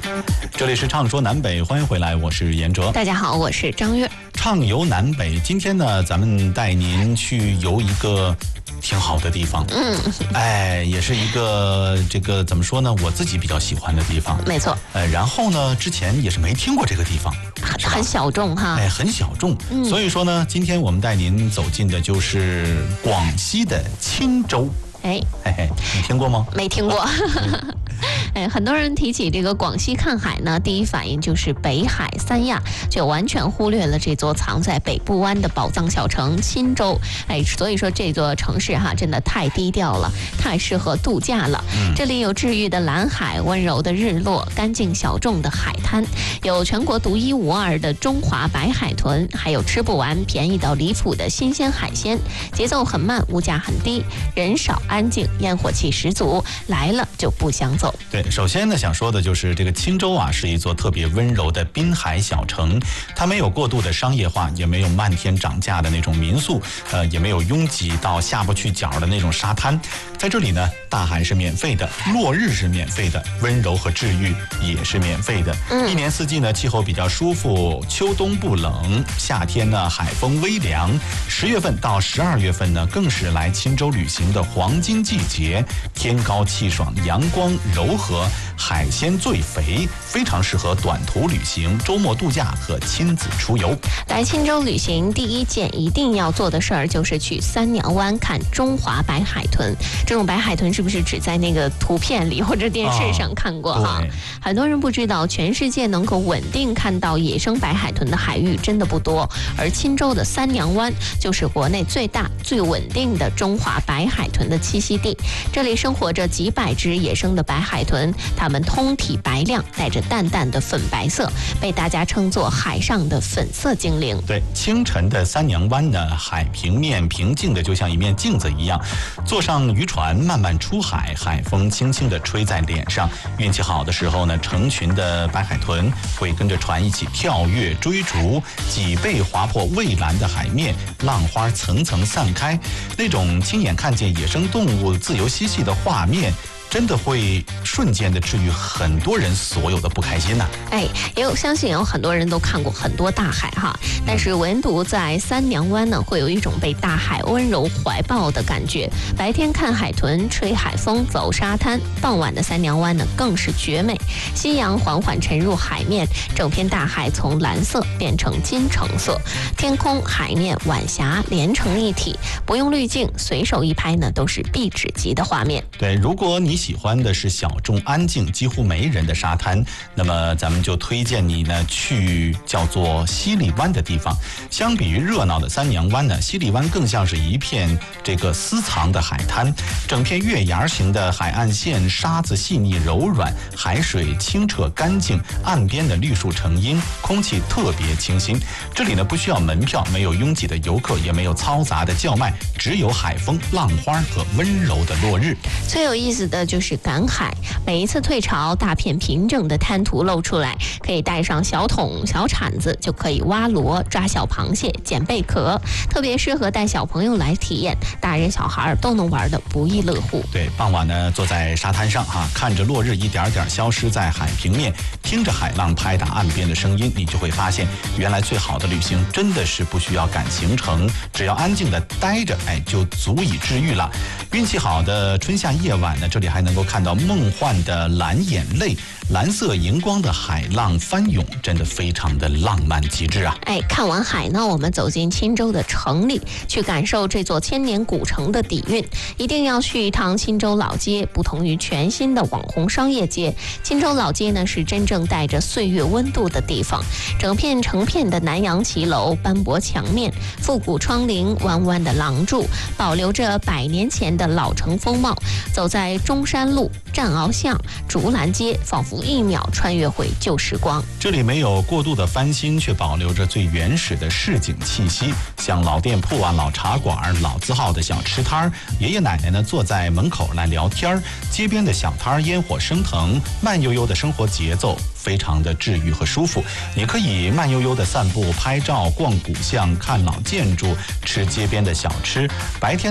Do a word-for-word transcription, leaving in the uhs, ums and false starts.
这里是畅说南北，欢迎回来，我是严哲。 大家好，我是张悦。 畅游南北，今天呢，咱们带您去游一个挺好的地方。 嗯， 哎，也是一个这个怎么说呢，我自己比较喜欢的地方。 没错。 呃，然后呢，之前也是没听过这个地方， 很很小众哈。 哎，很小众。嗯，所以说呢，今天我们带您走进的就是广西的钦州。 哎， 嘿嘿，你听过吗？ 没听过。哎，很多人提起这个广西看海呢，第一反应就是北海、三亚，却完全忽略了这座藏在北部湾的宝藏小城钦州。哎，所以说这座城市哈，真的太低调了，太适合度假了。嗯、这里有治愈的蓝海、温柔的日落、干净小众的海滩，有全国独一无二的中华白海豚，还有吃不完、便宜到离谱的新鲜海鲜。节奏很慢，物价很低，人少安静，烟火气十足，来了就不想走。 对，首先呢，想说的就是这个钦州啊，是一座特别温柔的滨海小城，它没有过度的商业化，也没有漫天涨价的那种民宿，呃，也没有拥挤到下不去脚的那种沙滩。在这里呢，大海是免费的，落日是免费的，温柔和治愈也是免费的。嗯、一年四季呢，气候比较舒服，秋冬不冷，夏天呢海风微凉，十月份到十二月份呢，更是来钦州旅行的黄金季节，天高气爽，阳光柔和，海鲜最肥，非常适合短途旅行、周末度假和亲子出游。 来钦州旅行，第一件一定要做的事儿就是去三娘湾看中华白海豚。这种白海豚是不是只在那个图片里或者电视上看过哈？哦、很多人不知道，全世界能够稳定看到野生白海豚的海域真的不多，而钦州的三娘湾就是国内最大、最稳定的中华白海豚的栖息地。这里生活着几百只野生的白海豚，它们通体白亮，带着淡淡的粉白色，被大家称作海上的粉色精灵。 对，清晨的三娘湾呢，海平面平静的就像一面镜子一样，坐上渔船慢慢出海，海风轻轻地吹在脸上。运气好的时候呢，成群的白海豚会跟着船一起跳跃追逐，几倍划破蔚蓝的海面，浪花层层散开，那种亲眼看见野生动物自由嬉戏的画面，真的会瞬间的治愈很多人所有的不开心呐、啊！ 哎，也有相信有很多人都看过很多大海哈，但是唯独在三娘湾呢，会有一种被大海温柔怀抱的感觉。白天看海豚、吹海风、走沙滩，傍晚的三娘湾呢更是绝美。夕阳缓缓沉入海面，整片大海从蓝色变成金橙色，天空、海面、晚霞连成一体，不用滤镜，随手一拍呢都是壁纸级的画面。 对，如果你喜欢的是小众安静几乎没人的沙滩，那么咱们就推荐你呢去叫做西里湾的地方。相比于热闹的三娘湾呢，西里湾更像是一片这个私藏的海滩，整片月牙形的海岸线，沙子细腻柔软，海水清澈干净，岸边的绿树成荫，空气特别清新。这里呢不需要门票，没有拥挤的游客，也没有嘈杂的叫卖，只有海风、浪花和温柔的落日。 最有意思的就是赶海，每一次退潮，大片平整的滩涂露出来，可以带上小桶、小铲子，就可以挖螺、抓小螃蟹、捡贝壳，特别适合带小朋友来体验，大人小孩都能玩得不亦乐乎。 对，傍晚呢，坐在沙滩上哈、啊，看着落日一点点消失在海平面，听着海浪拍打岸边的声音，你就会发现，原来最好的旅行真的是不需要赶行程，只要安静的待着，哎，就足以治愈了。运气好的春夏夜晚呢，这里还能够看到梦幻的蓝眼泪，蓝色荧光的海浪翻涌，真的非常的浪漫极致啊！ 哎，看完海呢，我们走进钦州的城里，去感受这座千年古城的底蕴。一定要去一趟钦州老街，不同于全新的网红商业街，钦州老街呢是真正带着岁月温度的地方。整片成片的南洋骑楼，斑驳墙面，复古窗棂，弯弯的廊柱，保留着百年前的老城风貌。走在中山路、战鳌巷、竹篮街，仿佛一秒穿越回旧时光。 这里没有过度的翻新，却保留着最原始的市井气息，像老店铺啊、老茶馆、老字号的小吃摊儿，爷爷奶奶呢坐在门口来聊天，街边的小摊儿烟火升腾，慢悠悠的生活节奏非常的治愈和舒服。你可以慢悠悠的散步、拍照、逛古巷、看老建筑、吃街边的小吃。白天